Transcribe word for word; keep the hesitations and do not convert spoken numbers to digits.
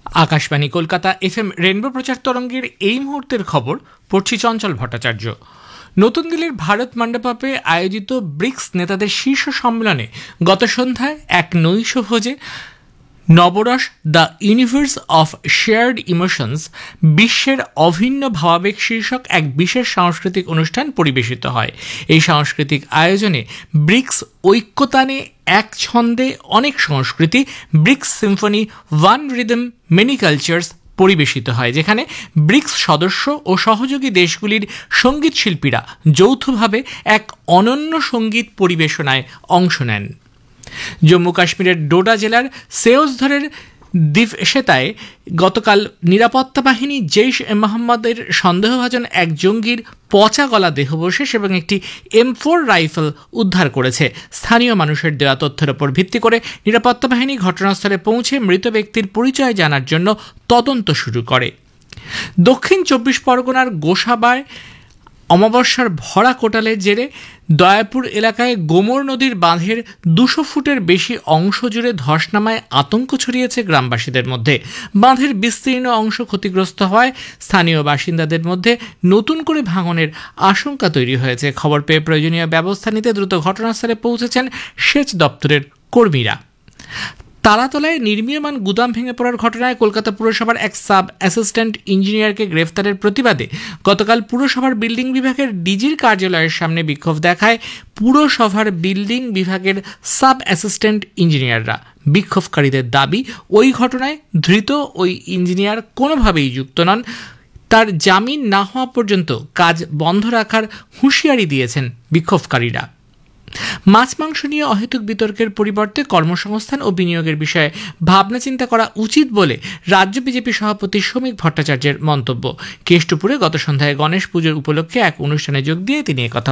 Akashvani Kolkata FM rainbow প্রচার তরঙ্গের এই মুহূর্তের খবর পড়ছি চঞ্চল ভট্টাচার্য। নতুন দিল্লির ভারত মণ্ডপে আয়োজিত ব্রিক্স নেতাদের শীর্ষ সম্মেলনে গত সন্ধ্যায় এক নৈশভোজে নবরস the universe of shared emotions বিশ্বের অভিন্ন ভাবাবেগ শীর্ষক এক বিশেষ সাংস্কৃতিক অনুষ্ঠান পরিবেশিত হয়। এই সাংস্কৃতিক আয়োজনে ব্রিক্স ঐক্যতানে এক ছন্দে অনেক সংস্কৃতি bricks Symphony one rhythm many cultures পরিবেশিত হয়, যেখানে ব্রিক্স সদস্য ও সহযোগী দেশগুলির সঙ্গীত শিল্পীরা যৌথভাবে এক অনন্য সঙ্গীত পরিবেশনায় অংশ নেন। জম্মু কাশ্মীরের ডোডা জেলার সেওজধরের দিবশেতায় গতকাল নিরাপত্তা বাহিনী জৈশ এ মোহাম্মদের সন্দেহভাজন এক জঙ্গির পচা গলা দেহাবশেষ এবং একটি এম ফোর রাইফেল উদ্ধার করেছে। স্থানীয় মানুষের দেওয়া তথ্যের উপর ভিত্তি করে নিরাপত্তা বাহিনী ঘটনাস্থলে পৌঁছে মৃত ব্যক্তির পরিচয় জানার জন্য তদন্ত শুরু করে। দক্ষিণ চব্বিশ পরগনার গোসাবায় অমাবস্যার ভরা কোটালের জেরে দয়াপুর এলাকায় গোমর নদীর বাঁধের দুশো ফুটের বেশি অংশ জুড়ে ধস নামায় আতঙ্ক ছড়িয়েছে গ্রামবাসীদের মধ্যে। বাঁধের বিস্তীর্ণ অংশ ক্ষতিগ্রস্ত হওয়ায় স্থানীয় বাসিন্দাদের মধ্যে নতুন করে ভাঙনের আশঙ্কা তৈরি হয়েছে। খবর পেয়ে প্রয়োজনীয় ব্যবস্থা নিতে দ্রুত ঘটনাস্থলে পৌঁছেছেন সেচ দপ্তরের কর্মীরা। তালাতলায় নির্মীয়মান গুদাম ভেঙে পড়ার ঘটনায় কলকাতা পুরসভার এক সাব অ্যাসিস্ট্যান্ট ইঞ্জিনিয়ারকে গ্রেফতারের প্রতিবাদে গতকাল পুরসভার বিল্ডিং বিভাগের ডিজির কার্যালয়ের সামনে বিক্ষোভ দেখায় পুরসভার বিল্ডিং বিভাগের সাব অ্যাসিস্ট্যান্ট ইঞ্জিনিয়াররা। বিক্ষোভকারীদের দাবি, ওই ঘটনায় ধৃত ওই ইঞ্জিনিয়ার কোনোভাবেই যুক্ত নন। তার জামিন না হওয়া পর্যন্ত কাজ বন্ধ রাখার হুঁশিয়ারি দিয়েছেন বিক্ষোভকারীরা। মাছ মাংস নিয়ে অহেতুক বিতর্কের পরিবর্তে কর্মসংস্থান ও বিনিয়োগের বিষয়ে ভাবনা চিন্তা করা উচিত বলে রাজ্য বিজেপি সভাপতি শ্রমিক ভট্টাচার্যের মন্তব্য। কেষ্টপুরে গত সন্ধ্যায় গণেশ পুজোর উপলক্ষে এক অনুষ্ঠানে যোগ দিয়ে তিনি একথা